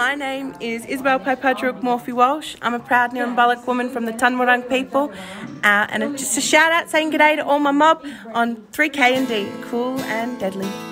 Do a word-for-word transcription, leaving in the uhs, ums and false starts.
My name is Isabel Popadruk Morphy Walsh. I'm a proud Nirrumbulloch woman from the Tunwurrung people. Uh, and just a shout out saying g'day to all my mob on three K and D. Cool and deadly.